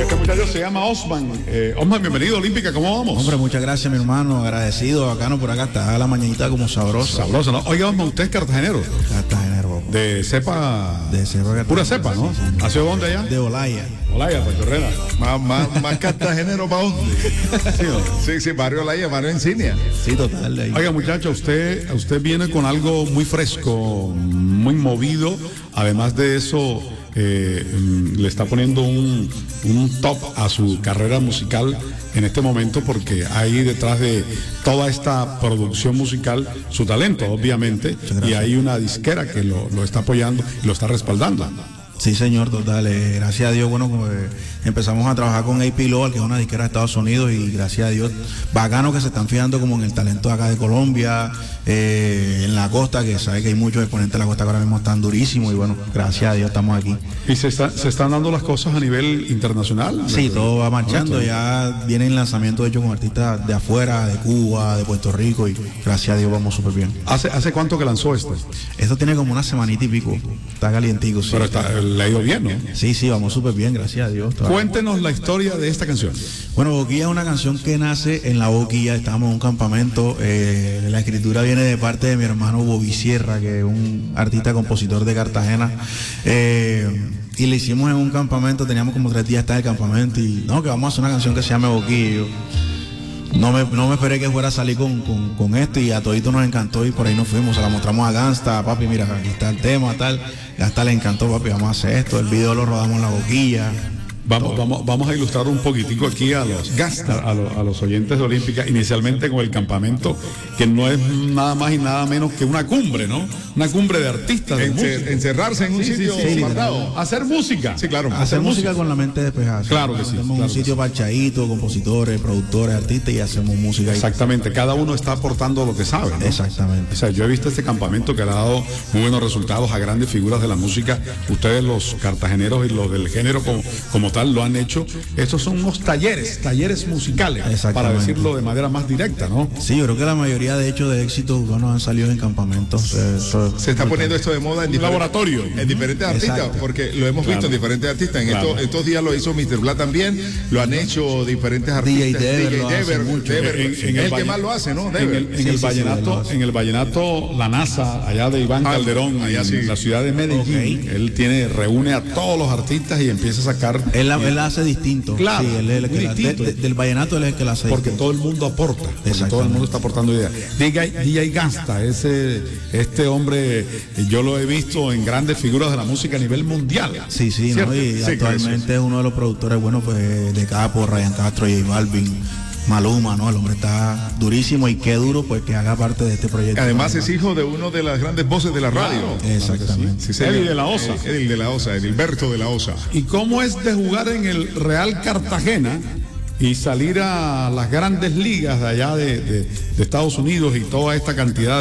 Este muchacho se llama Osman. Osman, bienvenido a Olímpica, ¿cómo vamos? Hombre, muchas gracias, mi hermano, agradecido, bacano por acá, está la mañanita como sabrosa. Sabroso, ¿no? Oiga, Osman, usted es cartagenero. Cartagenero. De cepa. Pura cepa, ¿no? ¿Hacia dónde allá? De Olaya. Olaya, Puerto Herrera. Más cartagenero para dónde. Sí, barrio Olaya, barrio Encinia. Sí, total. Ahí. Oiga, muchacho, usted viene con algo muy fresco, muy movido. Además de eso, le está poniendo un top a su carrera musical en este momento, porque hay detrás de toda esta producción musical su talento, obviamente, y hay una disquera que lo está apoyando y lo está respaldando. Sí, señor, total. Gracias a Dios, bueno, empezamos a trabajar con AP Global, que es una disquera de Estados Unidos, y gracias a Dios, bacano que se están fijando como en el talento de acá de Colombia, en la costa, que sabe que hay muchos exponentes de la costa que ahora mismo están durísimos, y bueno, gracias a Dios estamos aquí. ¿Y se están dando las cosas a nivel internacional? Sí, todo va marchando, ya vienen lanzamientos hechos con artistas de afuera, de Cuba, de Puerto Rico, y gracias a Dios vamos súper bien. ¿Hace cuánto que lanzó este? Esto tiene como una semanita y pico, está calientico. Sí. Pero le ha ido bien, ¿no? Sí, vamos súper bien, gracias a Dios. Cuéntenos la historia de esta canción. Bueno, Boquilla es una canción que nace en la Boquilla, estábamos en un campamento, la escritura viene de parte de mi hermano Bobby Sierra, que es un artista compositor de Cartagena, y le hicimos en un campamento, teníamos como 3 días estar en el campamento, y no, que vamos a hacer una canción que se llame Boquilla, y yo no me esperé que fuera a salir con esto, y a todito nos encantó, y por ahí nos fuimos, se la mostramos a Gangsta, papi, mira, aquí está el tema, tal, hasta le encantó, papi, vamos a hacer esto, el video lo rodamos en la Boquilla. Vamos a ilustrar un poquitico aquí a los oyentes de Olímpica, inicialmente con el campamento, que no es nada más y nada menos que una cumbre, ¿no? Una cumbre de artistas. Encerrarse en un sitio guardado. Hacer música. Sí, claro. Hacer música con la mente despejada. Claro que sí. Tenemos un sitio parchadito, compositores, productores, artistas, y hacemos música. Exactamente, cada uno está aportando lo que sabe, ¿no? Exactamente. O sea, yo he visto este campamento que le ha dado muy buenos resultados a grandes figuras de la música. Ustedes, los cartageneros y los del género como tal, lo han hecho. Estos son unos talleres musicales, para decirlo de manera más directa, ¿no? Sí, yo creo que la mayoría de hecho de éxitos urbanos han salido en campamentos. Se está poniendo esto de moda en laboratorio, en diferentes artistas, porque lo hemos visto en diferentes artistas. Estos días lo hizo Mr. Black también, lo han hecho diferentes artistas. DJ Dever, el que más lo hace, ¿no? En el vallenato La NASA, allá de Iván Calderón, allá en la ciudad de Medellín, él reúne a todos los artistas y empieza a sacar. Él hace distinto. Claro, sí, él es el que del vallenato él es el que la hace. Porque todo el mundo aporta. Todo el mundo está aportando ideas. DJ Gangsta, este hombre, yo lo he visto en grandes figuras de la música a nivel mundial. Sí, ¿no? Y actualmente es uno de los productores, bueno, pues de Capo, Ryan Castro, J Balvin, Maluma, ¿no? El hombre está durísimo, y qué duro pues que haga parte de este proyecto. Además es hijo de uno de las grandes voces de la radio. Exactamente. Sí, Eddie de la Osa. Eddie de la Osa, Edilberto de la Osa. ¿Y cómo es de jugar en el Real Cartagena y salir a las grandes ligas de allá de Estados Unidos, y toda esta cantidad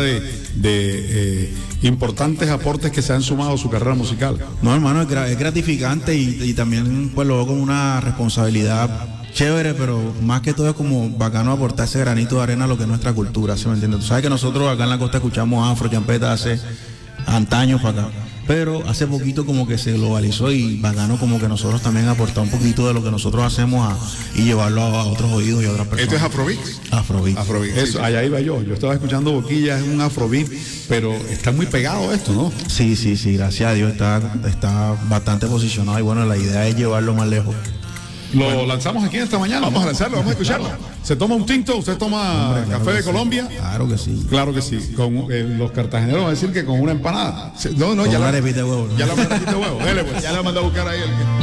de importantes aportes que se han sumado a su carrera musical? No, hermano, es gratificante, y también pues lo veo como una responsabilidad chévere, pero más que todo es como bacano aportar ese granito de arena a lo que es nuestra cultura, ¿sí me entiendes? Tú sabes que nosotros acá en la costa escuchamos afro, champeta hace antaños para acá, pero hace poquito como que se globalizó, y bacano como que nosotros también aportar un poquito de lo que nosotros hacemos y llevarlo a otros oídos y a otras personas. ¿Esto es Afrobeat? Afrobeat. Eso, allá iba yo estaba escuchando Boquilla, es un Afrobeat, pero está muy pegado esto, ¿no? Sí, gracias a Dios está bastante posicionado, y bueno, la idea es llevarlo más lejos. Lo lanzamos aquí esta mañana. Vamos a lanzarlo, vamos a escucharlo. ¿Se toma un tinto? ¿Usted toma café de Colombia? Claro que sí. Claro que sí. Con los cartageneros van a decir que con una empanada. No, ya la arepita de huevo. Ya la arepita de huevo. Dele, pues. Ya la mandó a buscar ahí.